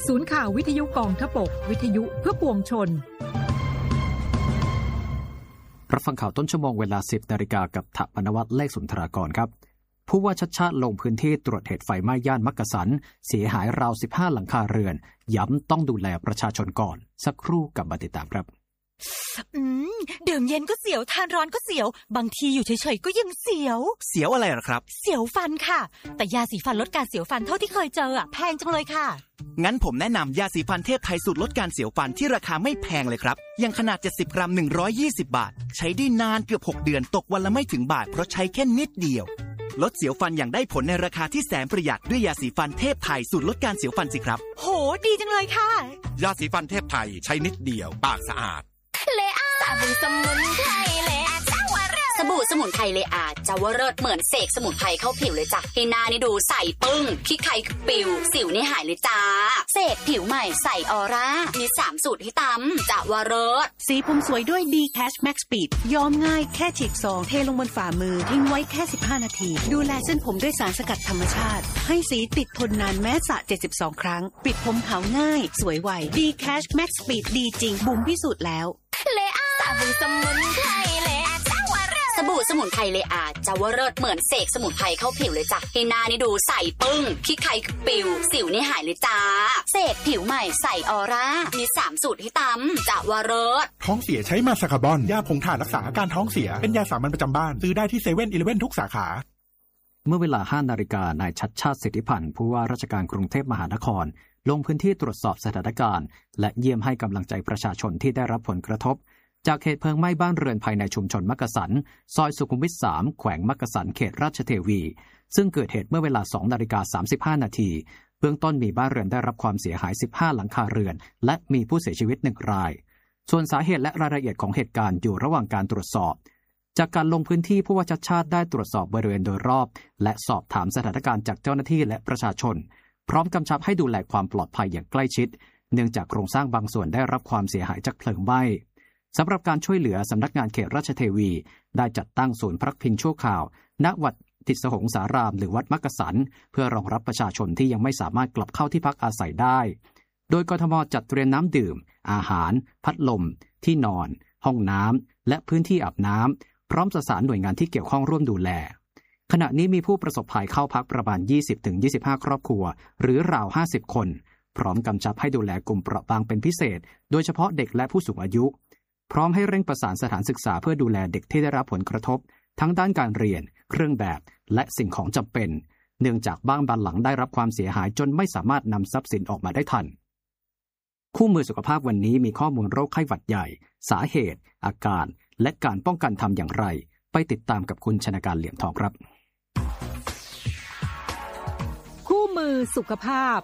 ศูนย์ข่าววิทยุกองทพบกวิทยุเพื่อปวงชนรับฟังข่าวต้นชั่วโมงเวลา 10 นาฬิกากับถปนวัฒน์เลขสุนทรากรครับผู้ว่าชัชชาติลงพื้นที่ตรวจเหตุไฟไหม้ย่านมักกะสันเสียหายราว15หลังคาเรือนย้ำต้องดูแลประชาชนก่อนสักครู่กับมาติดตามครับดื่มเย็นก็เสียวทานร้อนก็เสียวบางทีอยู่เฉยๆก็ยังเสียวอะไรหรอครับเสียวฟันค่ะแต่ยาสีฟันลดการเสียวฟันเท่าที่เคยเจอแพงจังเลยค่ะงั้นผมแนะนำยาสีฟันเทพไทยสูตรลดการเสียวฟันที่ราคาไม่แพงเลยครับอย่างขนาด70 กรัม120 บาทใช้ได้นานเกือบ6 เดือนตกวันละไม่ถึงบาทเพราะใช้แค่นิดเดียวลดเสียวฟันอย่างได้ผลในราคาที่แสนประหยัดด้วยยาสีฟันเทพไทยสูตรลดการเสียวฟันสิครับโหดีจังเลยค่ะยาสีฟันเทพไทยใช้นิดเดียวปากสะอาดเลอาสบู่สมุนไพรเลอาเจ้าวรสสบู่สมุนไพรเลอาเจ้าวรสเหมือนเสกสมุนไพรเข้าผิวเลยจ้ะให้หน้านี่ดูใสปึ้งขี้ไข่ปิวสิวนี่หายเลยจ้าเสกผิวใหม่ใสออร่ามี3สูตรให้ตำเจ้าวรสสีผมสวยด้วย D Cash Max Speed ย้อมง่ายแค่ฉีกซองเทลงบนฝ่ามือทิ้งไว้แค่15นาทีดูแลเส้นผมด้วยสารสกัดธรรมชาติให้สีติดทนนานแม้สระ72ครั้งปิดผมขาวง่ายสวยไว D Cash Max Speed ดีจริงบุ๋มพิสูจน์แล้วเลอาสบู่สมุนไพรเลอาเจ้าวรสสบู่สมุนไพรเลอาเจ้าวรสเหมือนเสกสมุนไพรเข้าผิวเลยจ้ะให้หน้านี่ดูใสปึ้งขี้ไข่ปิวสิวนี่หายเลยจ้าเสกผิวใหม่ใสออร่ามี3สูตรให้ตำเจ้าวรสท้องเสียใช้มาซาคาบอนยาผงถ่านรักษาอาการท้องเสียเป็นยาสามัญประจำบ้านซื้อได้ที่เซเว่นอีเลฟเว่นทุกสาขาเมื่อเวลา 5 นาฬิกานายชัชชาติสิทธิพันธ์ผู้ว่าราชการกรุงเทพมหานครลงพื้นที่ตรวจสอบสถานการณ์และเยี่ยมให้กำลังใจประชาชนที่ได้รับผลกระทบจากเหตุเพลิงไหม้บ้านเรือนภายในชุมชนมักกะสันซอยสุขุมวิท 3 แขวงมักกะสันเขตราชเทวีซึ่งเกิดเหตุเมื่อเวลา 2:35 นาทีเบื้องต้นมีบ้านเรือนได้รับความเสียหาย15หลังคาเรือนและมีผู้เสียชีวิต1รายส่วนสาเหตุและรายละเอียดของเหตุการณ์อยู่ระหว่างการตรวจสอบจากการลงพื้นที่ผู้ว่าชัชชาติได้ตรวจสอบบริเวณโดยรอบและสอบถามสถานการณ์จากเจ้าหน้าที่และประชาชนพร้อมกำชับให้ดูแลความปลอดภัยอย่างใกล้ชิดเนื่องจากโครงสร้างบางส่วนได้รับความเสียหายจากเพลิงไหม้สำหรับการช่วยเหลือสำนักงานเขตราชเทวีได้จัดตั้งศูนย์พักพิงชั่วคราวณวัดติสหงสารามหรือวัดมักกะสันเพื่อรองรับประชาชนที่ยังไม่สามารถกลับเข้าที่พักอาศัยได้โดยกทม.จัดเตรียมน้ำดื่มอาหารพัดลมที่นอนห้องน้ำและพื้นที่อาบน้ำพร้อมประสานหน่วยงานที่เกี่ยวข้องร่วมดูแลขณะนี้มีผู้ประสบภัยเข้าพักประมาณ 20-25 ครอบครัวหรือราว50 คนพร้อมกำชับให้ดูแลกลุ่มเปราะบางเป็นพิเศษโดยเฉพาะเด็กและผู้สูงอายุพร้อมให้เร่งประสานสถานศึกษาเพื่อดูแลเด็กที่ได้รับผลกระทบทั้งด้านการเรียนเครื่องแบบและสิ่งของจำเป็นเนื่องจากบ้านบางหลังได้รับความเสียหายจนไม่สามารถนำทรัพย์สินออกมาได้ทันคู่มือสุขภาพวันนี้มีข้อมูลโรคไข้หวัดใหญ่สาเหตุอาการและการป้องกันทำอย่างไรไปติดตามกับคุณชนการเหลี่ยมทองครับคู่มือสุขภาพ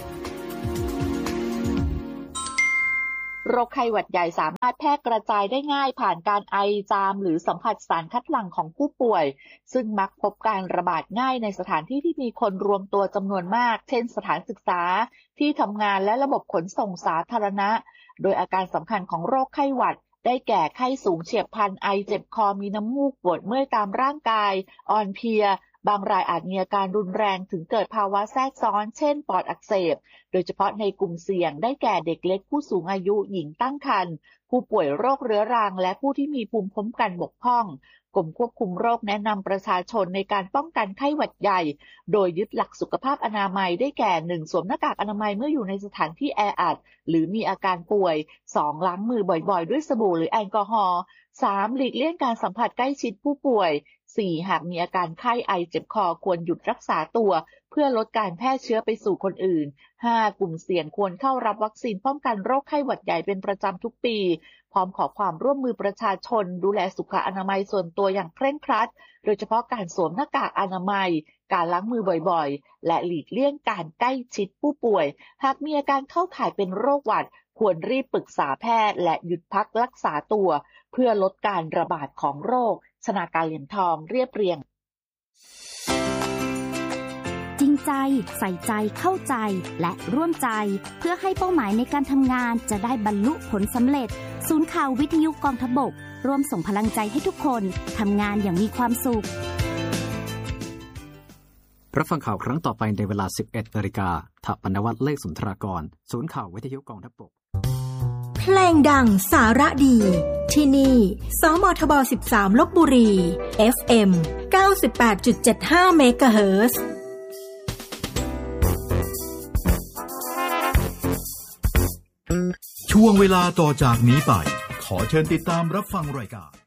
โรคไข้หวัดใหญ่สามารถแพร่กระจายได้ง่ายผ่านการไอจามหรือสัมผัสสารคัดหลั่งของผู้ป่วยซึ่งมักพบการระบาดง่ายในสถานที่ที่มีคนรวมตัวจำนวนมากเช่นสถานศึกษาที่ทำงานและระบบขนส่งสาธารณะโดยอาการสำคัญของโรคไข้หวัดได้แก่ไข้สูงเฉียบพลันไอเจ็บคอมีน้ำมูกปวดเมื่อยตามร่างกายอ่อนเพลียบางรายอาจมีอาการรุนแรงถึงเกิดภาวะแทรกซ้อนเช่นปอดอักเสบโดยเฉพาะในกลุ่มเสี่ยงได้แก่เด็กเล็กผู้สูงอายุหญิงตั้งครรภ์ผู้ป่วยโรคเรื้อรังและผู้ที่มีภูมิคุ้มกันบกพร่องกรมควบคุมโรคแนะนำประชาชนในการป้องกันไข้หวัดใหญ่โดยยึดหลักสุขภาพอนามัยได้แก่ 1. สวมหน้ากากอนามัยเมื่ออยู่ในสถานที่แออัดหรือมีอาการป่วย 2. ล้างมือบ่อยๆด้วยสบู่หรือแอลกอฮอล์ 3. หลีกเลี่ยงการสัมผัสใกล้ชิดผู้ป่วย 4. หากมีอาการไข้ไอเจ็บคอควรหยุดรักษาตัวเพื่อลดการแพร่เชื้อไปสู่คนอื่น 5. กลุ่มเสี่ยงควรเข้ารับวัคซีนป้องกันโรคไข้หวัดใหญ่เป็นประจำทุกปีพร้อมขอความร่วมมือประชาชนดูแลสุขอนามัยส่วนตัวอย่างเคร่งครัดโดยเฉพาะการสวมหน้ากากอนามัยการล้างมือบ่อยๆและหลีกเลี่ยงการใกล้ชิดผู้ป่วยหากมีอาการเข้าข่ายเป็นโรคหวัดควรรีบปรึกษาแพทย์และหยุดพักรักษาตัวเพื่อลดการระบาดของโรคชนาการเหลี่ยมทองเรียบเรียงจริงใจใส่ใจเข้าใจและร่วมใจเพื่อให้เป้าหมายในการทำงานจะได้บรรลุผลสำเร็จศูนย์ข่าววิทยุกองทพบกร่วมส่งพลังใจให้ทุกคนทำงานอย่างมีความสุขรับฟังข่าวครั้งต่อไปในเวลา 11 นาฬิกาถปนวัฒน์เลขสุนทรากรศูนย์ข่าววิทยุกองทัพบกเพลงดังสาระดีที่นี่สมทบ13ลพบุรี FM 98.75 เมกะเฮิรตซ์ช่วงเวลาต่อจากนี้ไปขอเชิญติดตามรับฟังรายการ